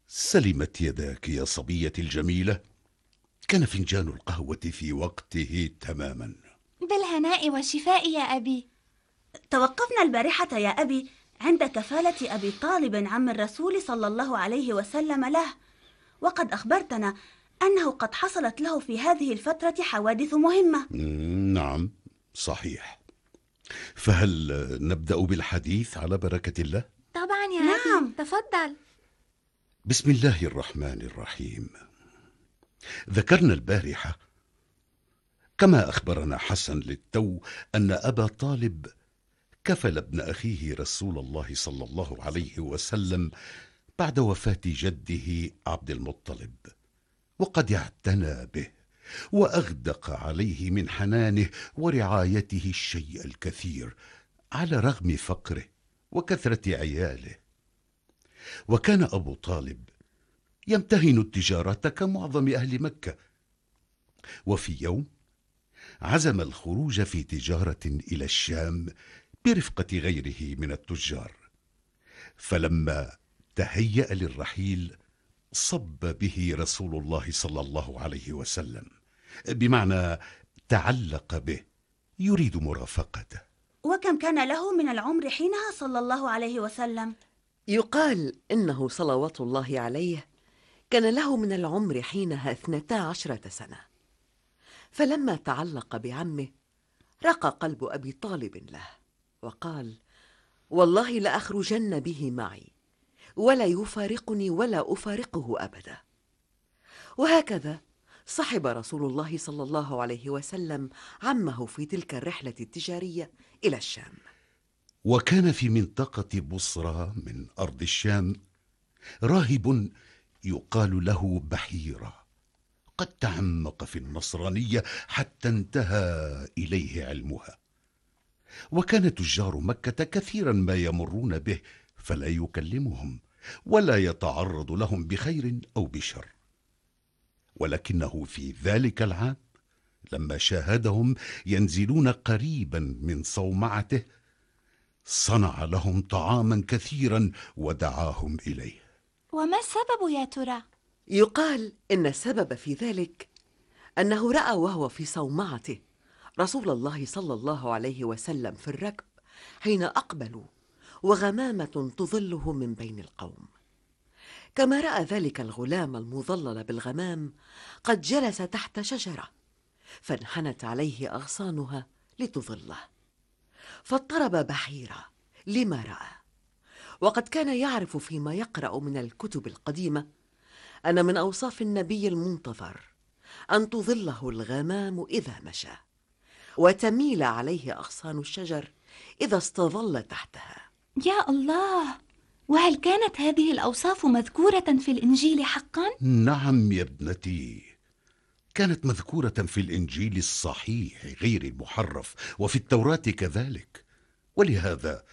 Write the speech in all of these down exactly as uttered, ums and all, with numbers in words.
سلمت يداك يا صبيتي الجميلة. كان فنجان القهوة في وقته تماما. بالهناء والشفاء يا أبي. توقفنا البارحة يا أبي عند كفالة أبي طالب عم الرسول صلى الله عليه وسلم له، وقد أخبرتنا أنه قد حصلت له في هذه الفترة حوادث مهمة. نعم صحيح. فهل نبدأ بالحديث على بركة الله؟ طبعا يا نعم. أبي، تفضل. بسم الله الرحمن الرحيم. ذكرنا البارحة كما أخبرنا حسن للتو أن أبا طالب كفل ابن أخيه رسول الله صلى الله عليه وسلم بعد وفاة جده عبد المطلب، وقد اعتنى به وأغدق عليه من حنانه ورعايته الشيء الكثير على رغم فقره وكثرة عياله. وكان أبو طالب يمتهن التجارة كمعظم أهل مكة، وفي يوم عزم الخروج في تجارة إلى الشام برفقة غيره من التجار، فلما تهيأ للرحيل صب به رسول الله صلى الله عليه وسلم، بمعنى تعلق به يريد مرافقته. وكم كان له من العمر حينها صلى الله عليه وسلم؟ يقال إنه صلوات الله عليه كان له من العمر حينها اثنتا عشرة سنة. فلما تعلق بعمه رق قلب أبي طالب له، وقال: والله لأخرجن به معي ولا يفارقني ولا أفارقه أبدا. وهكذا صحب رسول الله صلى الله عليه وسلم عمه في تلك الرحلة التجارية إلى الشام. وكان في منطقة بصرى من أرض الشام راهب يقال له بحيرة، قد تعمق في النصرانية حتى انتهى إليه علمها. وكان تجار مكة كثيرا ما يمرون به فلا يكلمهم ولا يتعرض لهم بخير أو بشر، ولكنه في ذلك العام لما شاهدهم ينزلون قريبا من صومعته صنع لهم طعاما كثيرا ودعاهم إليه. وما السبب يا ترى؟ يقال إن السبب في ذلك أنه رأى وهو في صومعته رسول الله صلى الله عليه وسلم في الركب حين أقبلوا وغمامة تظله من بين القوم، كما رأى ذلك الغلام المظلل بالغمام قد جلس تحت شجرة فانحنت عليه أغصانها لتظله، فاضطرب بحيرة لما رأى. وقد كان يعرف فيما يقرأ من الكتب القديمة أن من أوصاف النبي المنتظر أن تظله الغمام إذا مشى، وتميل عليه أغصان الشجر إذا استظل تحتها. يا الله! وهل كانت هذه الأوصاف مذكورة في الإنجيل حقا؟ نعم يا ابنتي، كانت مذكورة في الإنجيل الصحيح غير المحرف وفي التوراة كذلك. ولهذا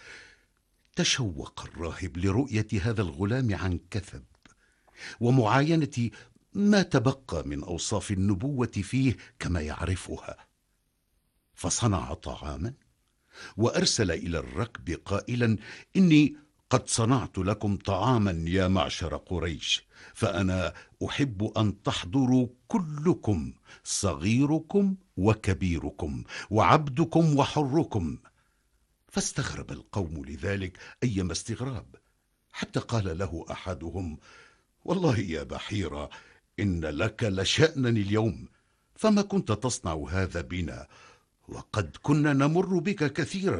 تشوق الراهب لرؤية هذا الغلام عن كثب ومعاينة ما تبقى من أوصاف النبوة فيه كما يعرفها، فصنع طعاما وأرسل إلى الركب قائلا: إني قد صنعت لكم طعاما يا معشر قريش، فأنا أحب أن تحضروا كلكم، صغيركم وكبيركم وعبدكم وحركم. فاستغرب القوم لذلك أيما استغراب، حتى قال له أحدهم: والله يا بحيرة إن لك لشأنا اليوم، فما كنت تصنع هذا بنا وقد كنا نمر بك كثيرا.